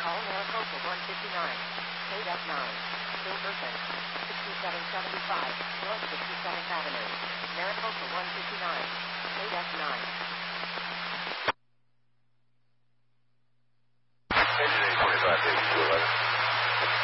Call Maricopa 159. KF9. Silverton. 6775 North 67th Avenue. Maricopa 159. KF9.